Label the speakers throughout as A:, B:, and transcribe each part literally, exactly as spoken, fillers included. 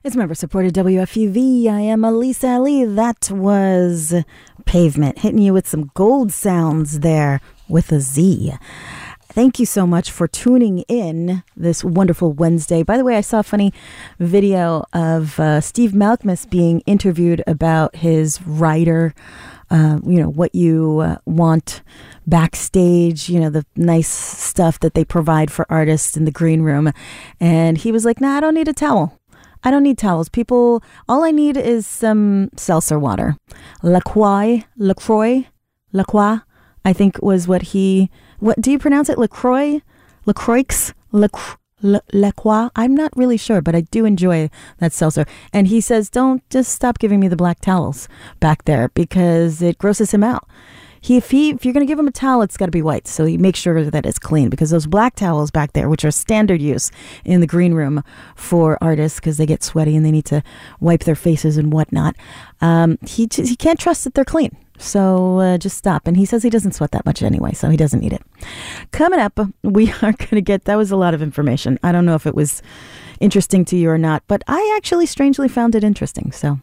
A: It's member-supported W F U V. I am Elisa Ali. That was Pavement, hitting you with some gold sounds there with a Z. Thank you so much for tuning in this wonderful Wednesday. By the way, I saw a funny video of uh, Steve Malkmus being interviewed about his writer, uh, you know, what you uh, want backstage, you know, the nice stuff that they provide for artists in the green room. And he was like, nah, I don't need a towel. I don't need towels. People, all I need is some seltzer water. LaCroix, LaCroix, LaCroix, I think was what he, what do you pronounce it? LaCroix? LaCroix? LaCroix? LaCroix? I'm not really sure, but I do enjoy that seltzer. And he says, don't just stop giving me the black towels back there because it grosses him out. He, if, he, if you're going to give him a towel, it's got to be white. So you make sure that it's clean because those black towels back there, which are standard use in the green room for artists because they get sweaty and they need to wipe their faces and whatnot, um, he, he can't trust that they're clean. So uh, just stop. And he says he doesn't sweat that much anyway, so he doesn't need it. Coming up, we are going to get, that was a lot of information. I don't know if it was interesting to you or not, but I actually strangely found it interesting. So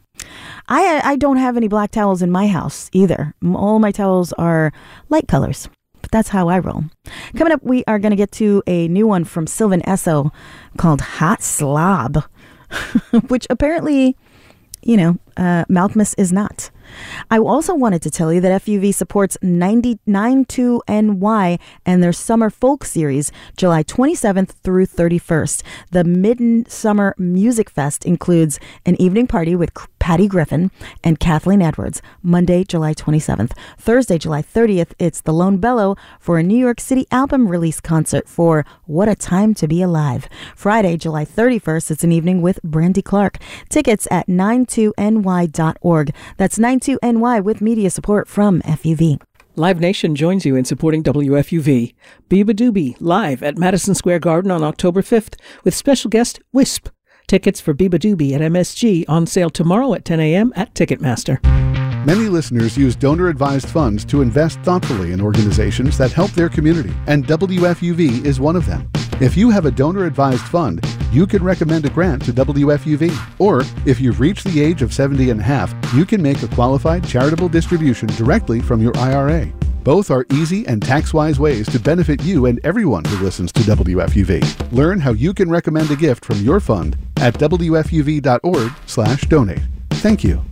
A: I I don't have any black towels in my house either. All my towels are light colors, but that's how I roll. Coming up, we are going to get to a new one from Sylvan Esso called Hot Slob, which apparently, you know, uh, Malkmus is not. I also wanted to tell you that F U V supports ninety-nine two N Y and their Summer Folk Series, July twenty-seventh through thirty-first. The Midsummer Music Fest includes an evening party with Patty Griffin and Kathleen Edwards, Monday, July twenty-seventh. Thursday, July thirtieth, it's the Lone Bellow for a New York City album release concert for What a Time to Be Alive. Friday, July thirty-first, it's an evening with Brandy Clark. Tickets at nine two N Y dot org. That's nine two N Y with media support from F U V.
B: Live Nation joins you in supporting W F U V. Beabadoobee live at Madison Square Garden on October fifth with special guest Wisp. Tickets for Beabadoobee at M S G on sale tomorrow at ten a.m. at Ticketmaster.
C: Many listeners use donor-advised funds to invest thoughtfully in organizations that help their community, and W F U V is one of them. If you have a donor-advised fund, you can recommend a grant to W F U V. Or, if you've reached the age of seventy and a half, you can make a qualified charitable distribution directly from your I R A. Both are easy and tax-wise ways to benefit you and everyone who listens to W F U V. Learn how you can recommend a gift from your fund at W F U V dot org slash donate. Thank you.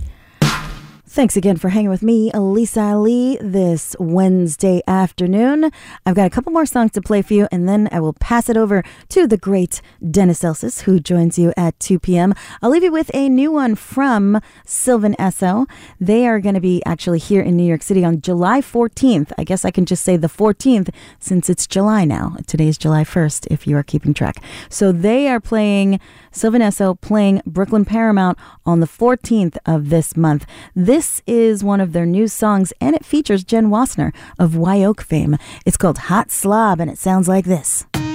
A: Thanks again for hanging with me, Elisa Ali, this Wednesday afternoon. I've got a couple more songs to play for you, and then I will pass it over to the great Dennis Elsis, who joins you at two p.m. I'll leave you with a new one from Sylvan Esso. They are going to be actually here in New York City on July fourteenth. I guess I can just say the fourteenth since it's July now. Today is July first, if you are keeping track. So they are playing, Sylvan Esso playing Brooklyn Paramount on the fourteenth of this month. This This is one of their new songs, and it features Jen Wassner of Wye Oak fame. It's called Hot Slob, and it sounds like this.